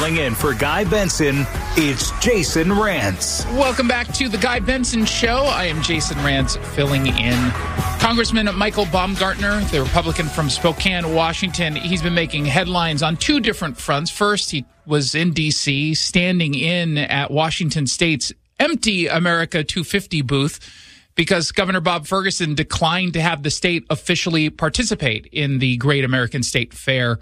Filling in for Guy Benson, it's Jason Rantz. Welcome back to the Guy Benson Show. I am Jason Rantz, filling in. Congressman Michael Baumgartner, the Republican from Spokane, Washington, he's been making headlines on two different fronts. First, he was in D.C., standing in at Washington State's empty America 250 booth because Governor Bob Ferguson declined to have the state officially participate in the Great American State Fair,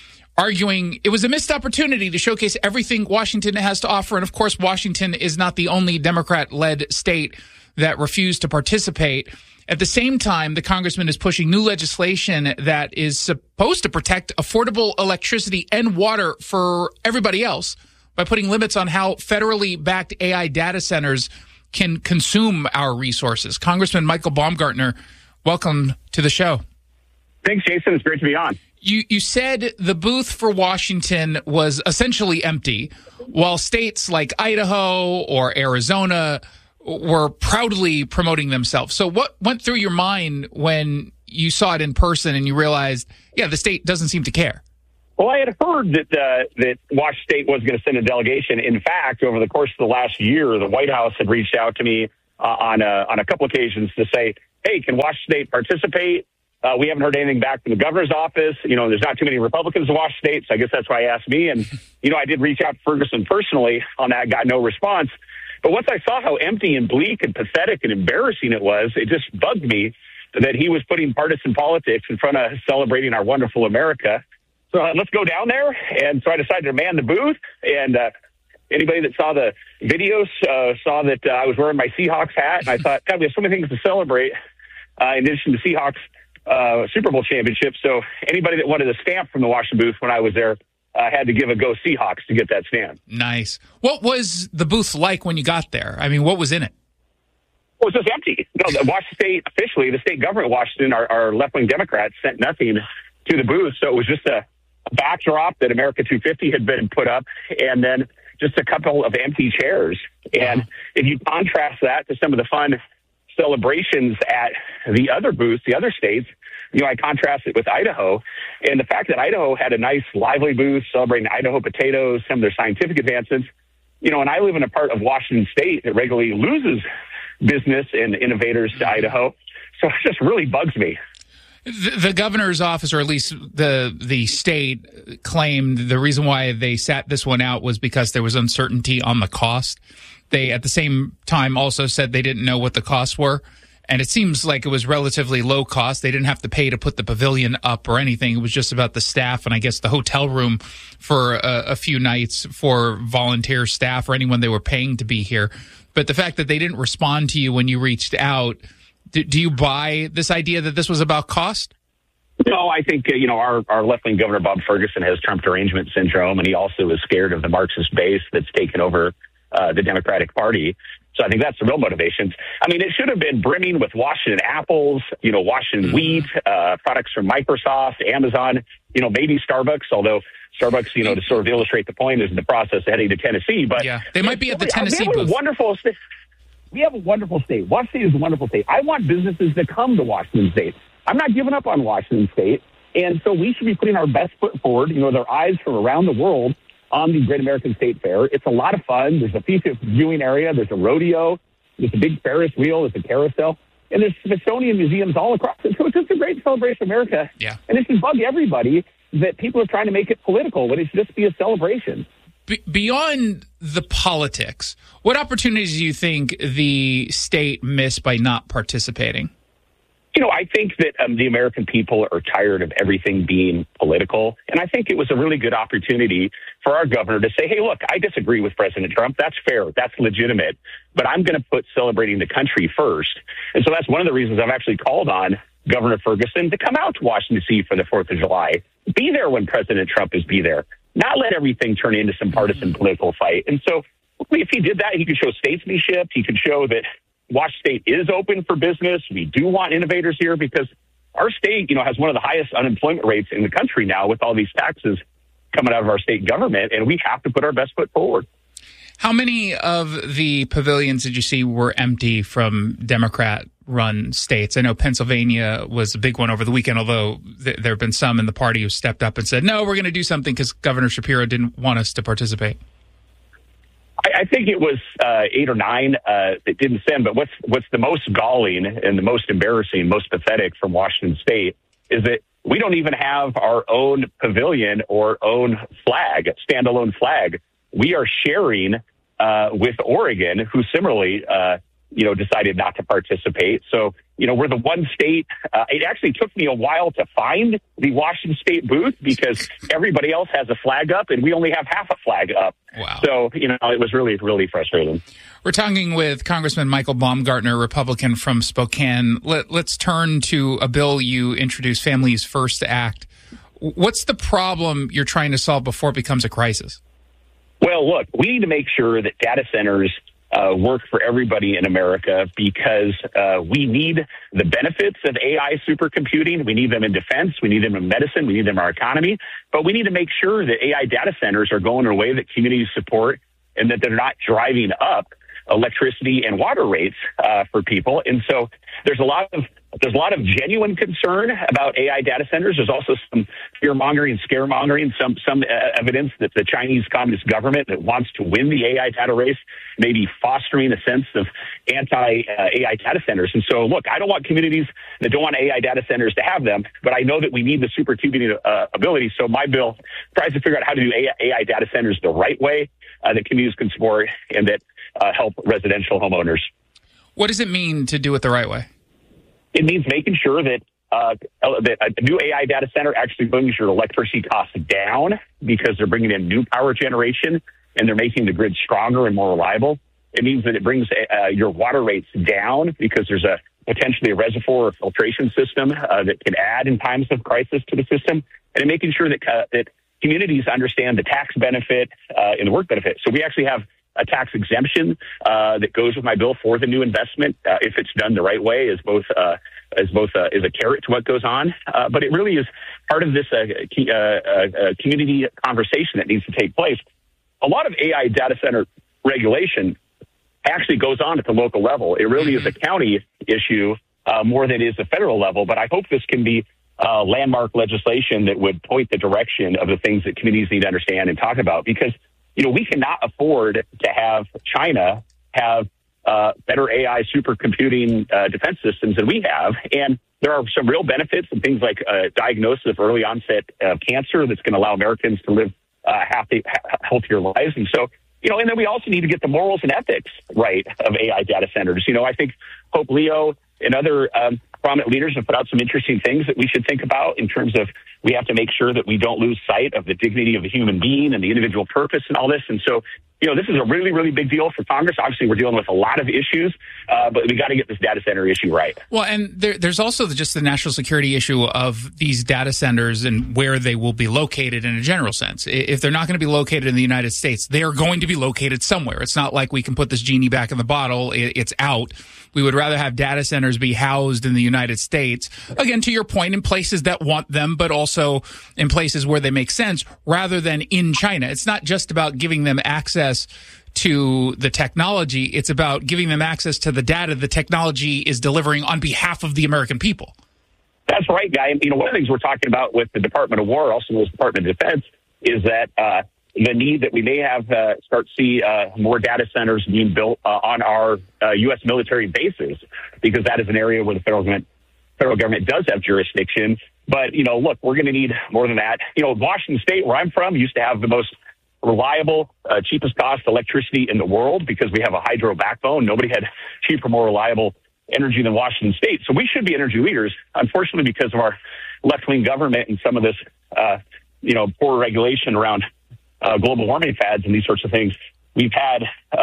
arguing it was a missed opportunity to showcase everything Washington has to offer. And, of course, Washington is not the only Democrat-led state that refused to participate. At the same time, the congressman is pushing new legislation that is supposed to protect affordable electricity and water for everybody else by putting limits on how federally backed AI data centers can consume our resources. Congressman Michael Baumgartner, welcome to the show. Thanks, Jason. It's great to be on. You said the booth for Washington was essentially empty, while states like Idaho or Arizona were proudly promoting themselves. So what went through your mind when you saw it in person and you realized, yeah, the state doesn't seem to care? Well, I had heard that Washington State was going to send a delegation. In fact, over the course of the last year, the White House had reached out to me on a couple occasions to say, hey, can Washington State participate? We haven't heard anything back from the governor's office. You know, there's not too many Republicans in Washington State, so I guess that's why he asked me. And, you know, I did reach out to Ferguson personally on that, got no response. But once I saw how empty and bleak and pathetic and embarrassing it was, it just bugged me that he was putting partisan politics in front of celebrating our wonderful America. So let's go down there. And so I decided to man the booth. And anybody that saw the videos saw that I was wearing my Seahawks hat. And I thought, God, we have so many things to celebrate in addition to Seahawks Super Bowl championship. So anybody that wanted a stamp from the Washington booth when I was there had to give a Go Seahawks to get that stamp. Nice. What was the booth like when you got there? I mean, what was in it? Well, it was just empty. No, the Washington State, officially, the state government of Washington, our left-wing Democrats sent nothing to the booth. So it was just a backdrop that America 250 had been put up, and then just a couple of empty chairs. And if you contrast that to some of the fun celebrations at the other booths, the other states, you know, I contrast it with Idaho, and the fact that Idaho had a nice, lively booth celebrating Idaho potatoes, some of their scientific advancements. You know, and I live in a part of Washington State that regularly loses business and innovators to Idaho, so it just really bugs me. The governor's office, or at least the state, claimed the reason why they sat this one out was because there was uncertainty on the cost. They, at the same time, also said they didn't know what the costs were. And it seems like it was relatively low cost. They didn't have to pay to put the pavilion up or anything. It was just about the staff and I guess the hotel room for a few nights for volunteer staff or anyone they were paying to be here. But the fact that they didn't respond to you when you reached out, do you buy this idea that this was about cost? No, I think, you know, our left-wing Governor Bob Ferguson has Trump derangement syndrome, and he also is scared of the Marxist base that's taken over the Democratic Party. So I think that's the real motivations. I mean, it should have been brimming with Washington apples, you know, Washington wheat, products from Microsoft, Amazon, you know, maybe Starbucks, although Starbucks, you know, to sort of illustrate the point, is in the process of heading to Tennessee. But yeah, they might be at the Tennessee booth. We have a wonderful state. Washington State is a wonderful state. I want businesses to come to Washington State. I'm not giving up on Washington State. And so we should be putting our best foot forward. You know, there are eyes from around the world on the Great American State Fair. It's a lot of fun. There's a feature viewing area. There's a rodeo. There's a big Ferris wheel. There's a carousel. And there's Smithsonian museums all across it. So it's just a great celebration of America. Yeah. And it should bug everybody that people are trying to make it political when it should just be a celebration. Beyond the politics, what opportunities do you think the state missed by not participating? You know, I think that the American people are tired of everything being political. And I think it was a really good opportunity for our governor to say, hey, look, I disagree with President Trump. That's fair. That's legitimate. But I'm going to put celebrating the country first. And so that's one of the reasons I've actually called on Governor Ferguson to come out to Washington, D.C. for the 4th of July. Be there when President Trump is be there. Not let everything turn into some partisan political fight. And so if he did that, he could show statesmanship. He could show that Washington State is open for business. We do want innovators here because our state, you know, has one of the highest unemployment rates in the country now with all these taxes coming out of our state government, and we have to put our best foot forward. How many of the pavilions did you see were empty from Democrat run states. I know Pennsylvania was a big one over the weekend, although there have been some in the party who stepped up and said, no, we're going to do something because Governor Shapiro didn't want us to participate. I think it was 8 or 9 that didn't send. But what's the most galling and the most embarrassing, most pathetic from Washington State is that we don't even have our own pavilion or own flag, standalone flag. We are sharing with Oregon, who similarly, decided not to participate. So, we're the one state. It actually took me a while to find the Washington State booth because everybody else has a flag up and we only have half a flag up. Wow. So, it was really, really frustrating. We're talking with Congressman Michael Baumgartner, Republican from Spokane. Let's turn to a bill you introduced, Families First Act. What's the problem you're trying to solve before it becomes a crisis? Well, look, we need to make sure that data centers work for everybody in America because we need the benefits of AI supercomputing. We need them in defense. We need them in medicine. We need them in our economy. But we need to make sure that AI data centers are going in a way that communities support and that they're not driving up electricity and water rates for people. And so there's a lot of genuine concern about AI data centers. There's also some fear-mongering and scaremongering, some evidence that the Chinese Communist government that wants to win the AI data race may be fostering a sense of anti-AI data centers. And so, look, I don't want communities that don't want AI data centers to have them, but I know that we need the supercomputing ability. So my bill tries to figure out how to do AI data centers the right way that communities can support and that help residential homeowners. What does it mean to do it the right way? It means making sure that that a new AI data center actually brings your electricity costs down because they're bringing in new power generation and they're making the grid stronger and more reliable. It means that it brings your water rates down because there's potentially a reservoir or filtration system that can add in times of crisis to the system, and in making sure that communities understand the tax benefit and the work benefit. So we actually have a tax exemption that goes with my bill for the new investment if it's done the right way, is a carrot to what goes on. But it really is part of this community conversation that needs to take place. A lot of AI data center regulation actually goes on at the local level. It really is a county issue more than it is a federal level. But I hope this can be landmark legislation that would point the direction of the things that communities need to understand and talk about, because we cannot afford to have China have better AI supercomputing defense systems than we have. And there are some real benefits and things like diagnosis of early onset cancer that's going to allow Americans to live healthier lives. And so, and then we also need to get the morals and ethics right of AI data centers. I think Hope Leo and other prominent leaders have put out some interesting things that we should think about in terms of we have to make sure that we don't lose sight of the dignity of the human being and the individual purpose and all this. And so, this is a really, really big deal for Congress. Obviously, we're dealing with a lot of issues, but we got to get this data center issue right. Well, and there's also just the national security issue of these data centers and where they will be located in a general sense. If they're not going to be located in the United States, they are going to be located somewhere. It's not like we can put this genie back in the bottle. It's out. We would rather have data centers be housed in the United States, again, to your point, in places that want them, but also in places where they make sense, rather than in China. It's not just about giving them access to the technology. It's about giving them access to the data the technology is delivering on behalf of the American people. That's right, Guy. One of the things we're talking about with the Department of War, also with the Department of Defense, is that the need that we may have start to see more data centers being built on our U.S. military bases, because that is an area where the federal government does have jurisdiction. But, look, we're going to need more than that. Washington State, where I'm from, used to have the most reliable, cheapest cost electricity in the world because we have a hydro backbone. Nobody had cheaper, more reliable energy than Washington State. So we should be energy leaders. Unfortunately, because of our left-wing government and some of this, poor regulation around global warming fads and these sorts of things, we've had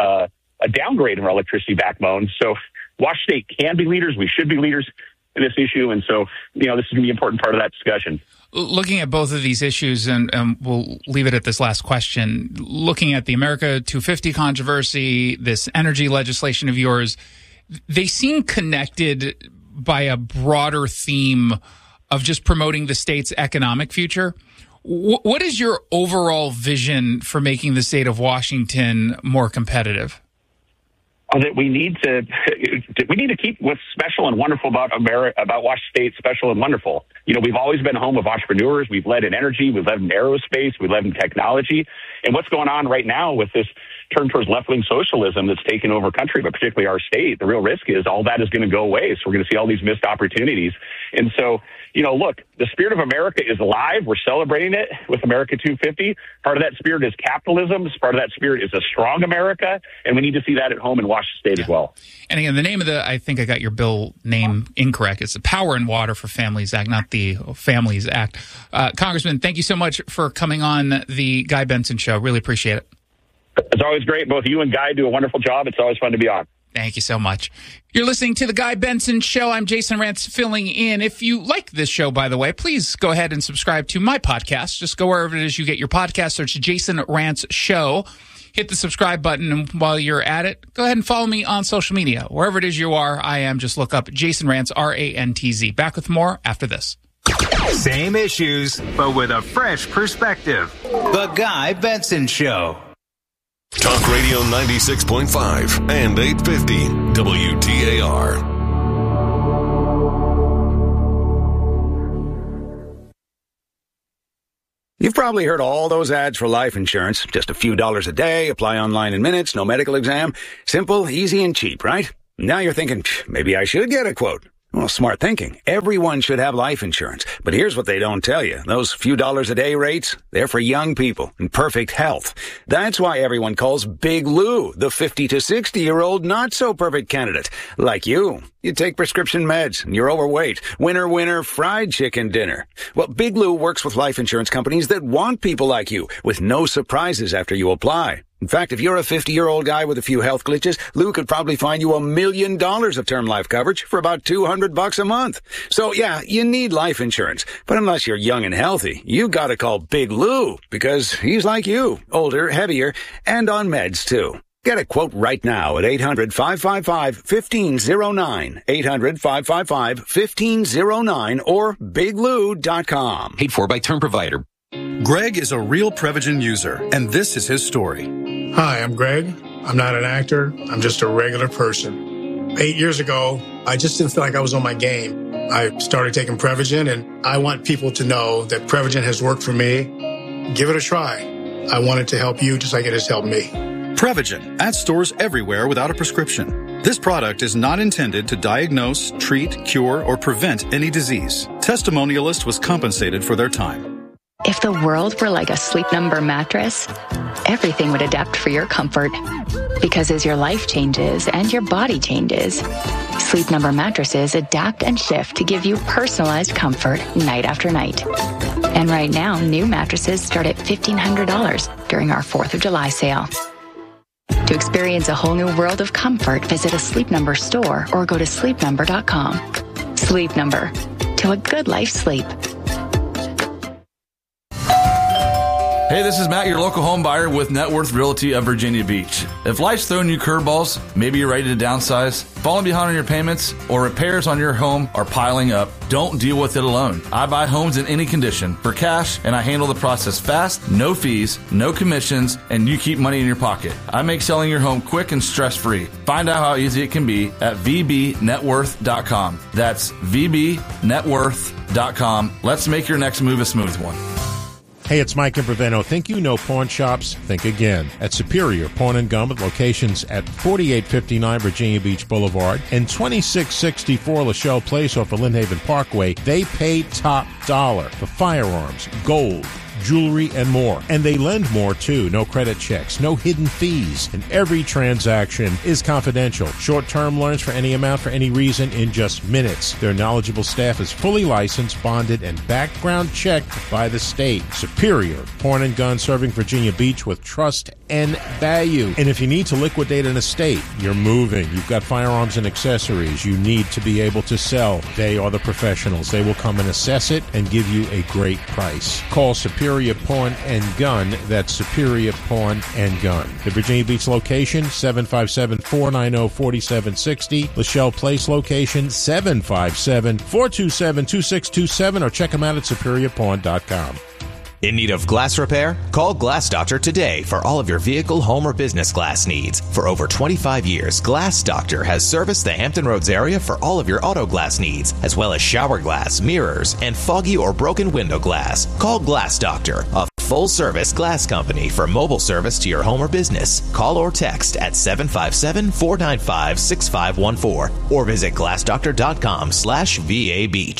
a downgrade in our electricity backbone. So Washington State can be leaders. We should be leaders in this issue. And so, this is going to be an important part of that discussion. Looking at both of these issues, and we'll leave it at this last question, looking at the America 250 controversy, this energy legislation of yours, they seem connected by a broader theme of just promoting the state's economic future. What is your overall vision for making the state of Washington more competitive? That we need to, we need to keep what's special and wonderful about Washington State special and wonderful. We've always been home of entrepreneurs. We've led in energy. We've led in aerospace. We've led in technology. And what's going on right now with this turn towards left-wing socialism that's taken over country, but particularly our state, the real risk is all that is going to go away. So we're going to see all these missed opportunities. And so, look, the spirit of America is alive. We're celebrating it with America 250. Part of that spirit is capitalism. Part of that spirit is a strong America. And we need to see that at home in Washington State as well. And again, the name of I think I got your bill name incorrect. It's the Power and Water for Families Act, not the Families Act. Congressman, thank you so much for coming on the Guy Benson Show. Really appreciate it. It's always great. Both you and Guy do a wonderful job. It's always fun to be on. Thank you so much. You're listening to The Guy Benson Show. I'm Jason Rantz filling in. If you like this show, by the way, please go ahead and subscribe to my podcast. Just go wherever it is you get your podcast. Search Jason Rantz Show. Hit the subscribe button, and while you're at it, go ahead and follow me on social media. Wherever it is you are, I am. Just look up Jason Rantz, R-A-N-T-Z. Back with more after this. Same issues, but with a fresh perspective. The Guy Benson Show. Talk Radio 96.5 and 850 WTAR. You've probably heard all those ads for life insurance. Just a few dollars a day, apply online in minutes, no medical exam. Simple, easy, and cheap, right? Now you're thinking, maybe I should get a quote. Well, smart thinking. Everyone should have life insurance. But here's what they don't tell you. Those few dollars a day rates, they're for young people in perfect health. That's why everyone calls Big Lou the 50 to 60-year-old not-so-perfect candidate. Like you. You take prescription meds and you're overweight. Winner, winner, fried chicken dinner. Well, Big Lou works with life insurance companies that want people like you with no surprises after you apply. In fact, if you're a 50-year-old guy with a few health glitches, Lou could probably find you $1 million of term life coverage for about $200 a month. So yeah, you need life insurance. But unless you're young and healthy, you gotta call Big Lou because he's like you, older, heavier, and on meds too. Get a quote right now at 800-555-1509, 800-555-1509, or biglou.com. Paid for by Term Provider. Greg is a real Prevagen user, and this is his story. Hi, I'm Greg. I'm not an actor. I'm just a regular person. 8 years ago, I just didn't feel like I was on my game. I started taking Prevagen, and I want people to know that Prevagen has worked for me. Give it a try. I want it to help you just like it has helped me. Prevagen, at stores everywhere without a prescription. This product is not intended to diagnose, treat, cure, or prevent any disease. Testimonialist was compensated for their time. If the world were like a Sleep Number mattress, everything would adapt for your comfort. Because as your life changes and your body changes, Sleep Number mattresses adapt and shift to give you personalized comfort night after night. And right now, new mattresses start at $1,500 during our 4th of July sale. To experience a whole new world of comfort, visit a Sleep Number store or go to sleepnumber.com. Sleep Number. To a good life sleep. Hey, this is Matt, your local home buyer with Net Worth Realty of Virginia Beach. If life's throwing you curveballs, maybe you're ready to downsize, falling behind on your payments, or repairs on your home are piling up, don't deal with it alone. I buy homes in any condition for cash, and I handle the process fast, no fees, no commissions, and you keep money in your pocket. I make selling your home quick and stress-free. Find out how easy it can be at vbnetworth.com. That's vbnetworth.com. Let's make your next move a smooth one. Hey, it's Mike Imperveno. Think you know pawn shops? Think again. At Superior Pawn and Gun with locations at 4859 Virginia Beach Boulevard and 2664 Lachelle Place off of Lynn Haven Parkway, they pay top dollar for firearms, gold, jewelry, and more. And they lend more, too. No credit checks, no hidden fees, and every transaction is confidential. Short-term loans for any amount for any reason in just minutes. Their knowledgeable staff is fully licensed, bonded, and background checked by the state. Superior Pawn and Gun, serving Virginia Beach with trust and value. And if you need to liquidate an estate, you're moving, you've got firearms and accessories you need to be able to sell, they are the professionals. They will come and assess it and give you a great price. Call Superior Pawn and Gun. That's Superior Pawn and Gun. The Virginia Beach location, 757-490-4760. Lachelle Place location, 757-427-2627, or check them out at superiorpawn.com. In need of glass repair? Call Glass Doctor today for all of your vehicle, home, or business glass needs. For over 25 years, Glass Doctor has serviced the Hampton Roads area for all of your auto glass needs, as well as shower glass, mirrors, and foggy or broken window glass. Call Glass Doctor, a full-service glass company for mobile service to your home or business. Call or text at 757-495-6514 or visit glassdoctor.com/VA Beach.